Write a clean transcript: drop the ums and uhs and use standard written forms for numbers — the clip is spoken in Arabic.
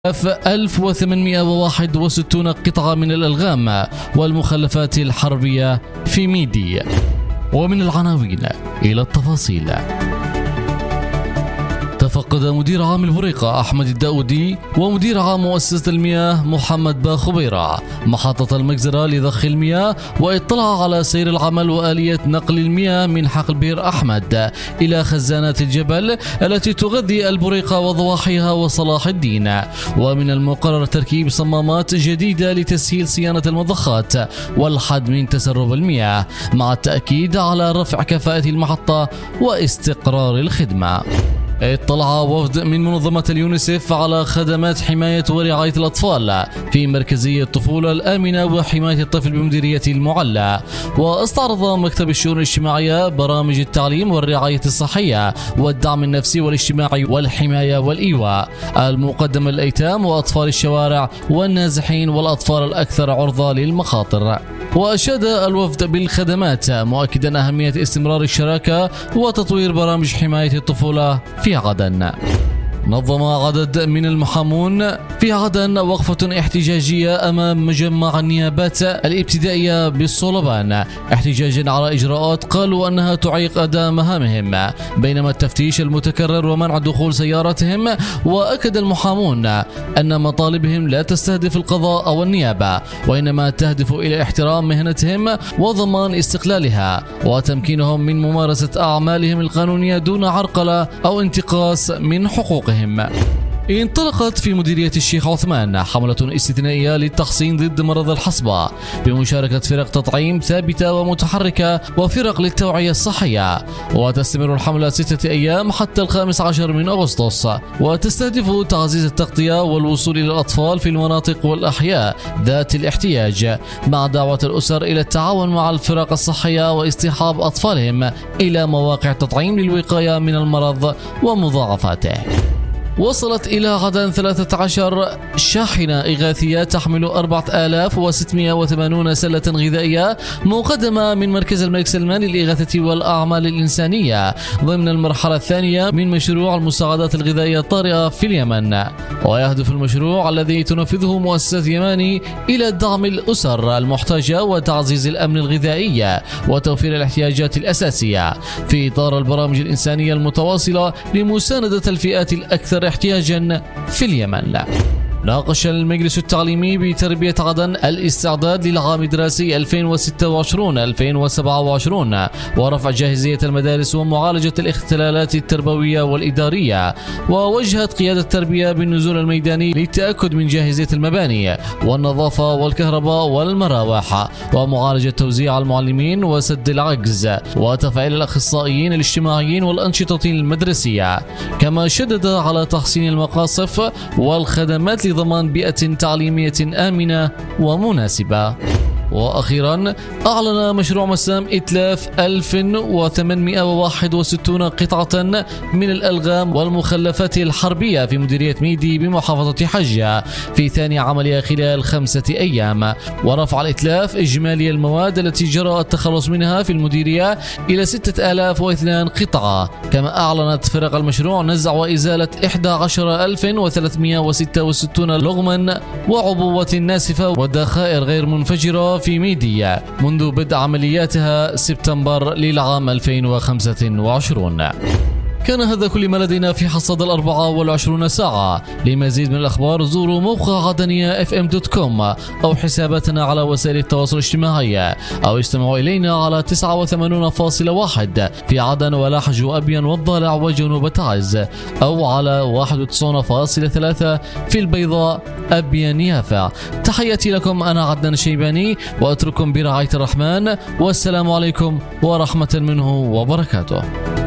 1861 قطعة من الألغام والمخلفات الحربية في ميدي. ومن العناوين إلى التفاصيل. تفقد مدير عام البريقة أحمد الداودي ومدير عام مؤسسة المياه محمد باخبيرة محطة المجزرة لضخ المياه، واطلع على سير العمل وآلية نقل المياه من حقل بئر أحمد إلى خزانات الجبل التي تغذي البريقة وضواحيها وصلاح الدين. ومن المقرر تركيب صمامات جديدة لتسهيل صيانة المضخات والحد من تسرب المياه، مع التأكيد على رفع كفاءة المحطة واستقرار الخدمة. اطلع وفد من منظمة اليونيسف على خدمات حماية ورعاية الأطفال في مركزية الطفولة الآمنة وحماية الطفل بمديرية المعلى. واستعرض مكتب الشؤون الاجتماعية برامج التعليم والرعاية الصحية والدعم النفسي والاجتماعي والحماية والإيواء المقدمة للأيتام وأطفال الشوارع والنازحين والأطفال الأكثر عرضة للمخاطر. وأشاد الوفد بالخدمات مؤكدا أهمية استمرار الشراكة وتطوير برامج حماية الطفولة في عدن. نظم عدد من المحامون في عدن وقفة احتجاجية أمام مجمع النيابات الابتدائية بالصلبان، احتجاجا على إجراءات قالوا أنها تعيق أداء مهامهم، بينما التفتيش المتكرر ومنع دخول سياراتهم. وأكد المحامون أن مطالبهم لا تستهدف القضاء أو النيابة، وإنما تهدف إلى احترام مهنتهم وضمان استقلالها وتمكينهم من ممارسة أعمالهم القانونية دون عرقلة أو انتقاص من حقوقهم. انطلقت في مديرية الشيخ عثمان حملة استثنائية للتحصين ضد مرض الحصبة بمشاركة فرق تطعيم ثابتة ومتحركة وفرق للتوعية الصحية. وتستمر الحملة 6 أيام حتى 15 من أغسطس، وتستهدف تعزيز التغطية والوصول إلى الأطفال في المناطق والأحياء ذات الاحتياج، مع دعوة الأسر إلى التعاون مع الفرق الصحية واصطحاب أطفالهم إلى مواقع التطعيم للوقاية من المرض ومضاعفاته. وصلت إلى عدن 13 شاحنة إغاثية تحمل 4680 سلة غذائية مقدمة من مركز الملك سلمان للإغاثة والأعمال الإنسانية ضمن المرحلة الثانية من مشروع المساعدات الغذائية الطارئة في اليمن. ويهدف المشروع الذي تنفذه مؤسسة يماني إلى دعم الأسر المحتاجة وتعزيز الأمن الغذائي وتوفير الاحتياجات الأساسية في إطار البرامج الإنسانية المتواصلة لمساندة الفئات الأكثر احتياجا في اليمن. ناقش المجلس التعليمي بتربية عدن الاستعداد للعام الدراسي 2026-2027 ورفع جاهزية المدارس ومعالجة الاختلالات التربوية والإدارية. ووجهت قيادة التربية بالنزول الميداني للتأكد من جاهزية المباني والنظافة والكهرباء والمراوح ومعالجة توزيع المعلمين وسد العجز وتفعيل الأخصائيين الاجتماعيين والأنشطة المدرسية. كما شدد على تحسين المقاصف والخدمات لضمان بيئة تعليمية آمنة ومناسبة. وأخيرا أعلن مشروع مسام إتلاف 1861 قطعة من الألغام والمخلفات الحربية في مديرية ميدي بمحافظة حجة في ثاني عملية خلال 5 أيام، ورفع الإتلاف إجمالي المواد التي جرى التخلص منها في المديرية إلى 6002 قطعة. كما أعلنت فرق المشروع نزع وإزالة 11366 لغما وعبوة ناسفة وذخائر غير منفجرة في ميديا منذ بدء عملياتها سبتمبر للعام 2025. كان هذا كل ما لدينا في حصاد 24 ساعة. لمزيد من الأخبار زوروا موقع عدنية fm.com أو حساباتنا على وسائل التواصل الاجتماعي، أو استمعوا إلينا على 89.1 في عدن ولحج وأبين والضالع وجنوب تعز، أو على 91.3 في البيضاء أبين يافع. تحياتي لكم، أنا عدنان الشيباني، وأترككم برعاية الرحمن، والسلام عليكم ورحمة منه وبركاته.